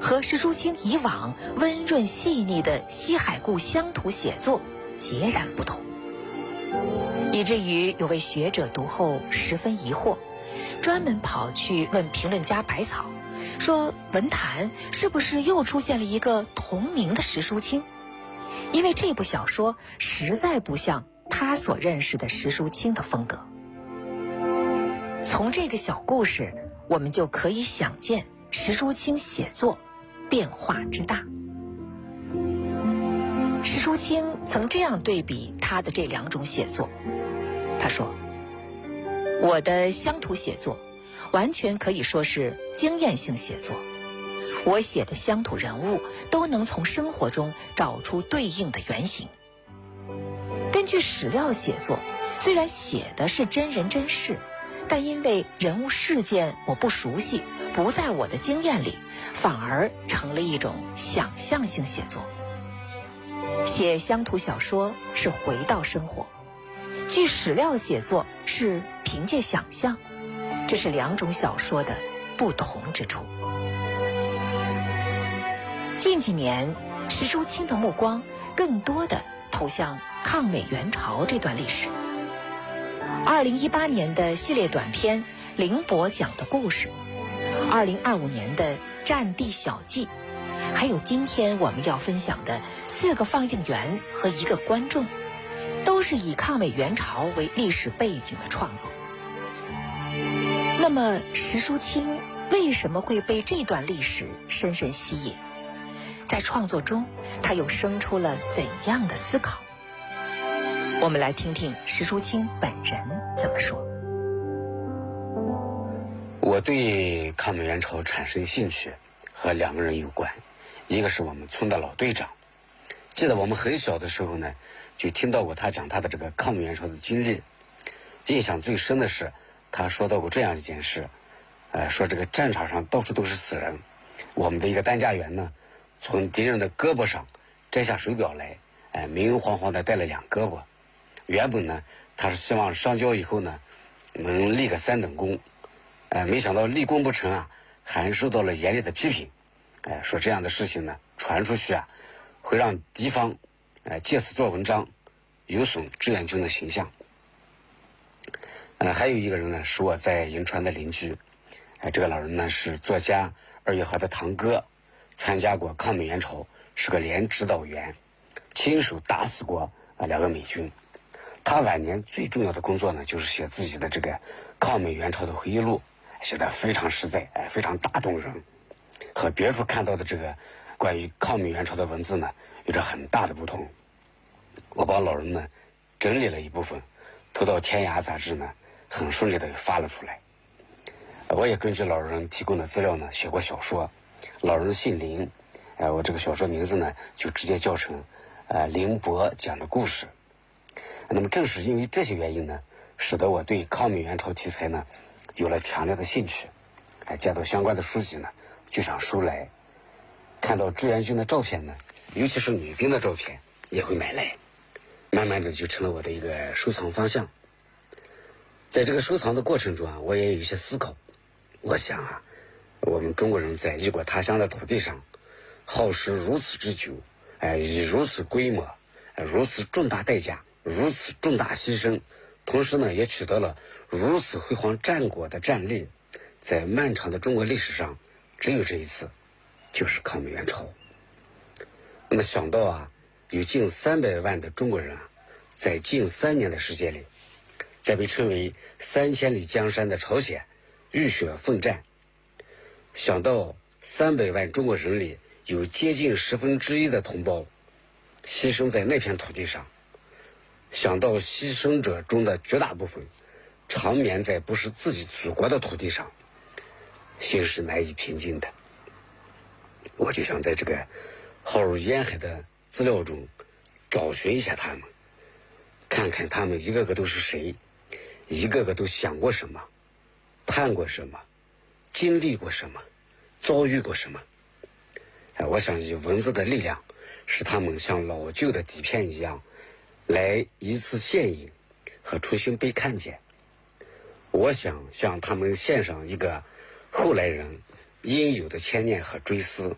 和石淑清以往温润细腻的西海固乡土写作截然不同，以至于有位学者读后十分疑惑，专门跑去问评论家百草，说文坛是不是又出现了一个同名的石淑清？因为这部小说实在不像他所认识的石淑清的风格。从这个小故事，我们就可以想见石淑清写作变化之大。石淑清曾这样对比他的这两种写作，他说：我的乡土写作完全可以说是经验性写作，我写的乡土人物都能从生活中找出对应的原型。根据史料写作，虽然写的是真人真事，但因为人物事件我不熟悉，不在我的经验里，反而成了一种想象性写作。写乡土小说是回到生活，据史料写作是凭借想象，这是两种小说的不同之处。近几年，石淑清的目光更多地投向抗美援朝这段历史。2018年的系列短篇《凌波讲的故事》，2025年的《战地小记》，还有今天我们要分享的4个放映员和1个观众，都是以抗美援朝为历史背景的创作。那么石淑清为什么会被这段历史深深吸引？在创作中，他又生出了怎样的思考？我们来听听石淑清本人怎么说。 我对抗美援朝产生兴趣和2个人有关，一个是我们村的老队长，记得我们很小的时候呢，就听到过他讲他的这个抗美援朝的经历。印象最深的是他说到过这样一件事，说这个战场上到处都是死人，我们的一个担架员呢，从敌人的胳膊上摘下手表来，明晃晃的带了2胳膊。原本呢，他是希望上交以后呢，能立个3等功，没想到立功不成啊，还受到了严厉的批评。说这样的事情呢，传出去啊，会让敌方借此做文章，有损志愿军的形象。还有一个人呢，是我在银川的邻居，这个老人呢是作家2月河的堂哥，参加过抗美援朝，是个连指导员，亲手打死过2个美军。他晚年最重要的工作呢，就是写自己的这个抗美援朝的回忆录，写得非常实在，非常打动人，和别处看到的这个关于抗美援朝的文字呢，有着很大的不同。我帮老人呢整理了一部分，投到《天涯》杂志呢，很顺利的发了出来。我也根据老人提供的资料呢，写过小说。老人姓林，我这个小说名字呢，就直接叫成凌波讲的故事。那么正是因为这些原因呢，使得我对抗美援朝题材呢有了强烈的兴趣。见到相关的书籍呢，就想收来。看到志愿军的照片呢，尤其是女兵的照片，也会买来。慢慢的就成了我的一个收藏方向。在这个收藏的过程中啊，我也有一些思考。我想啊，我们中国人在异国他乡的土地上，耗时如此之久，以如此规模，如此重大代价，如此重大牺牲，同时呢，也取得了如此辉煌战果的战例，在漫长的中国历史上，只有这一次，就是抗美援朝。那么想到啊，有近300万的中国人啊，在近3年的时间里，在被称为3000里江山的朝鲜浴血奋战，想到300万中国人里有接近1/10的同胞牺牲在那片土地上，想到牺牲者中的绝大部分长眠在不是自己祖国的土地上，心是难以平静的。我就想在这个浩如烟海的资料中找寻一下他们，看看他们一个个都是谁，一个个都想过什么，盼过什么，经历过什么，遭遇过什么。我想以文字的力量，使他们像老旧的底片一样，来一次现影和重新被看见。我想向他们献上一个后来人应有的牵念和追思。